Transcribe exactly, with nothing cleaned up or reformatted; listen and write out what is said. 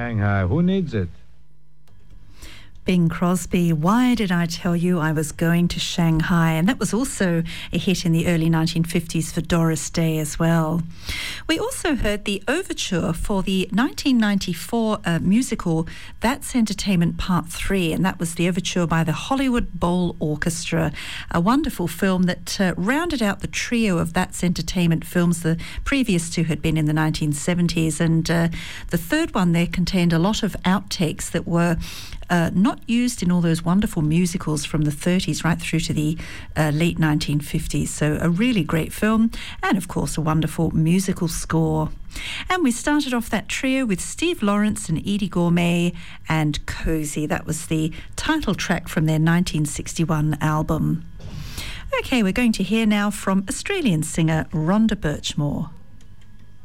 Shanghai. Who needs it? Bing Crosby, Why Did I Tell You I Was Going to Shanghai? And that was also a hit in the early nineteen fifties for Doris Day as well. We also heard the overture for the nineteen ninety-four uh, musical That's Entertainment Part three, and that was the overture by the Hollywood Bowl Orchestra, a wonderful film that uh, rounded out the trio of That's Entertainment films. The previous two had been in the nineteen seventies, and uh, the third one there contained a lot of outtakes that were Uh, not used in all those wonderful musicals from the thirties right through to the uh, late nineteen fifties. So a really great film, and of course a wonderful musical score. And we started off that trio with Steve Lawrence and Eydie Gormé and Cozy. That was the title track from their nineteen sixty-one album. Okay, we're going to hear now from Australian singer Rhonda Birchmore.